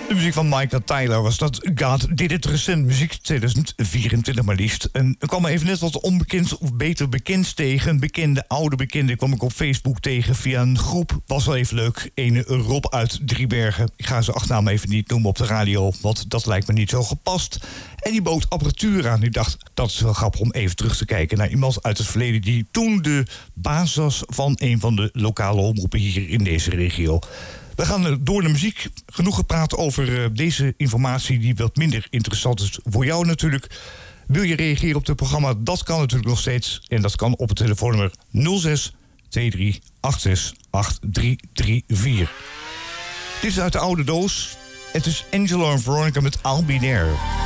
De muziek van Michael Tyler was dat. God Did It, recent muziek, 2024 maar liefst. En ik kwam even net wat onbekend of beter bekend tegen. Een bekende, oude bekende kwam ik op Facebook tegen via een groep. Was wel even leuk. Ene Rob uit Driebergen. Ik ga zijn achternaam even niet noemen op de radio, want dat lijkt me niet zo gepast. En die bood apparatuur aan. Ik dacht, dat is wel grappig om even terug te kijken naar iemand uit het verleden die toen de baas was van een van de lokale omroepen hier in deze regio. We gaan door de muziek. Genoeg gepraat over deze informatie die wat minder interessant is voor jou natuurlijk. Wil je reageren op het programma? Dat kan natuurlijk nog steeds. En dat kan op het telefoonnummer 06 23 86 8334. Dit is uit de oude doos. Het is Angelo en Veronica met I'll Be There.